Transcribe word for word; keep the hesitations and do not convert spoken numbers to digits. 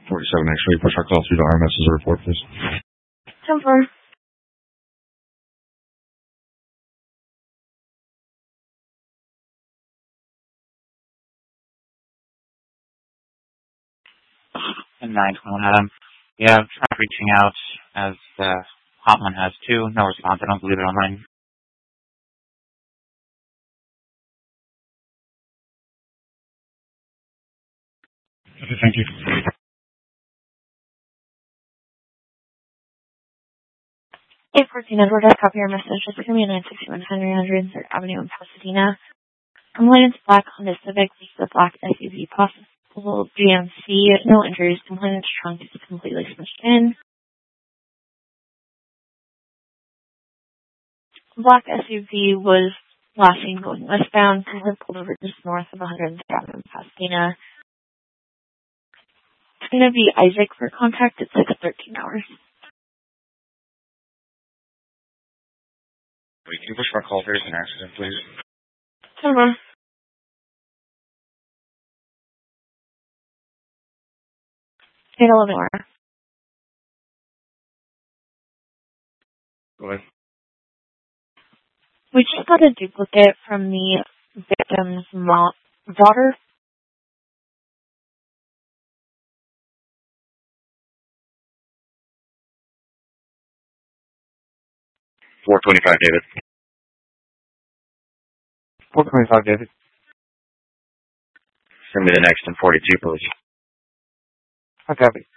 forty-seven X-ray, push our call through to R M S as a report, please. ten four. And nine twenty-one Adam. Yeah, I've tried reaching out as the hotline has too. No response. I don't believe it online. Okay, thank you. eight fourteen Edward, I copy your message. It's going to be nine sixty-one Henry one hundred third Avenue in Pasadena. I'm Complainant's black Honda Civic with the black S U V possible G M C. No injuries. Complainant's trunk is completely smashed in. Black S U V was last seen going westbound. Complainant pulled over just north of one hundred third Avenue in Pasadena. It's going to be Isaac for contact. It's like thirteen hours. Wait, can you push my call? There's an accident, please. Hello. eight eleven more. Go ahead. We just got a duplicate from the victim's mom, daughter. four twenty-five, David. four twenty-five, David. Send me the next in forty-two, please. I copy.